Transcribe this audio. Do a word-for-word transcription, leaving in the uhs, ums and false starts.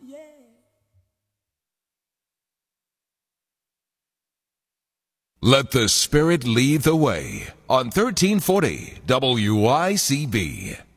Let the Spirit lead the way on thirteen forty W I C B.